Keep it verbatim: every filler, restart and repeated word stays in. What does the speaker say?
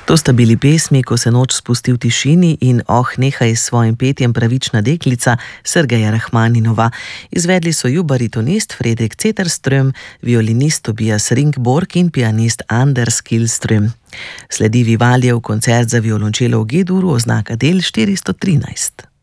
To sta bili pesmi Ko se noč spusti v tišini in Oh, nehaj s svojim petjem pravična deklica Sergeja Rachmaninova. Izvedli so ju baritonist Fredrik Zetterström, violinist Tobias Ringborg in pianist Anders Kihlström. Sledi Vivaldijev koncert za violončelo v G-duru, oznaka del štiristo trinajst.